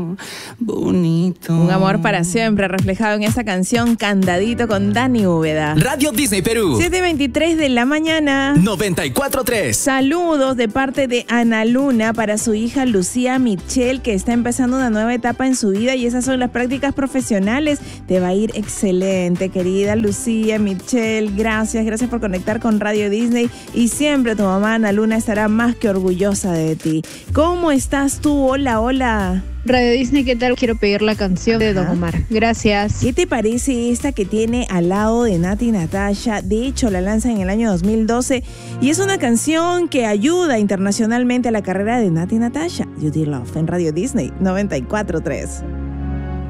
bonito. Un amor para siempre, reflejado en esta canción Candadito con Dani Úbeda. Radio Disney Perú. 7:23 de la mañana. 94.3. Saludos de parte de Ana Luna para su hija Lucía Michelle, que está empezando una nueva etapa en su vida y esas son las prácticas profesionales. Te va a ir excelente, querida Lucía Michelle. Gracias por conectar con Radio Disney y siempre tu mamá Ana Luna estará más que orgullosa de ti. ¿Cómo estás tú? Hola. Radio Disney, ¿qué tal? Quiero pedir la canción de Don Omar. Gracias. ¿Qué te parece esta que tiene al lado de Nati Natasha? De hecho, la lanza en el año 2012 y es una canción que ayuda internacionalmente a la carrera de Nati Natasha. You Dear Love en Radio Disney 94.3.